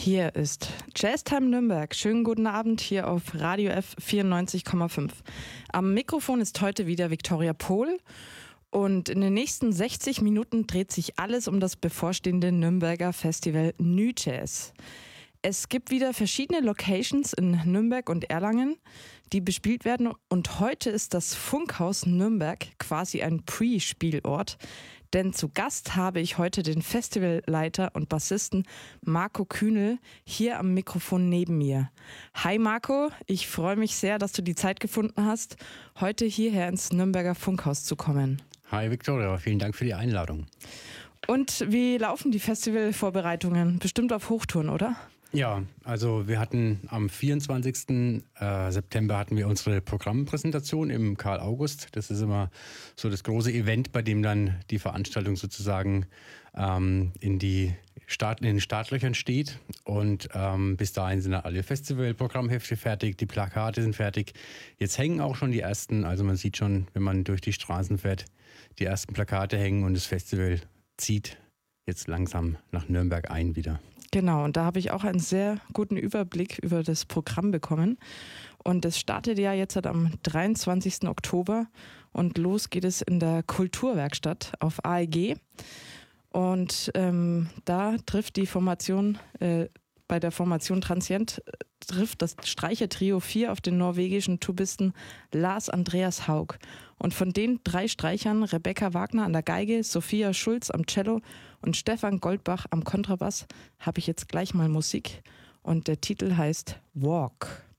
Hier ist Jazztime Nürnberg. Schönen guten Abend hier auf Radio F 94,5. Am Mikrofon ist heute wieder Viktoria Pohl. Und in den nächsten 60 Minuten dreht sich alles um das bevorstehende Nürnberger Festival NÜJazz. Es gibt wieder verschiedene Locations in Nürnberg und Erlangen, die bespielt werden. Und heute ist das Funkhaus Nürnberg quasi ein Pre-Spielort. Denn zu Gast habe ich heute den Festivalleiter und Bassisten Marco Kühnel hier am Mikrofon neben mir. Hi Marco, ich freue mich sehr, dass du die Zeit gefunden hast, heute hierher ins Nürnberger Funkhaus zu kommen. Hi Viktoria, vielen Dank für die Einladung. Und wie laufen die Festivalvorbereitungen? Bestimmt auf Hochtouren, oder? Ja, also wir hatten am 24. September hatten wir unsere Programmpräsentation im Karl August. Das ist immer so das große Event, bei dem dann die Veranstaltung sozusagen in den Startlöchern steht. Und bis dahin sind dann alle Festivalprogrammhefte fertig, die Plakate sind fertig. Jetzt hängen auch schon die ersten, also man sieht schon, wenn man durch die Straßen fährt, die ersten Plakate hängen und das Festival zieht jetzt langsam nach Nürnberg ein wieder. Genau, und da habe ich auch einen sehr guten Überblick über das Programm bekommen. Und es startet ja jetzt am 23. Oktober und los geht es in der Kulturwerkstatt auf AEG. Und da trifft die Formation, bei der Formation Transient, trifft das Streichertrio 4 auf den norwegischen Tubisten Lars Andreas Haug. Und von den 3 Streichern, Rebecca Wagner an der Geige, Sophia Schulz am Cello und Stefan Goldbach am Kontrabass, habe ich jetzt gleich mal Musik. Und der Titel heißt Walk.